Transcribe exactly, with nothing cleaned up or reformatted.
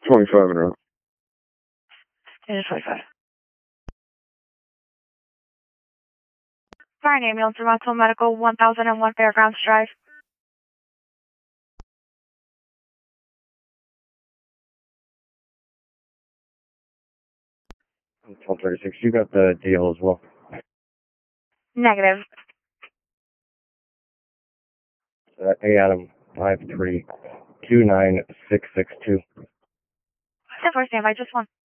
twenty-five and up. It is twenty-five. Fire ambulance, Toronto Medical, one thousand one Fairgrounds Drive. twelve thirty-six, you got the deal as well. Negative. Uh, A Adam, five three two nine six six two. ten four, standby, just one.